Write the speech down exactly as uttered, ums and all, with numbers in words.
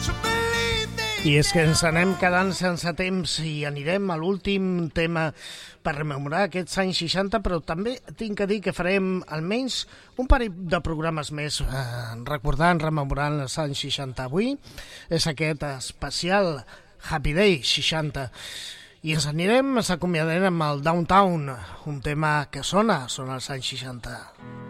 I és que ens anem quedant sense temps i anirem a l'últim tema per rememorar aquests anys seixanta, però també tinc que dir que farem almenys un parell de programes més eh, recordant, rememorant els anys seixanta. Avui és aquest especial Happy Day seixanta i ens anirem, ens acomiadarem amb el Downtown, un tema que sona, són els anys seixanta.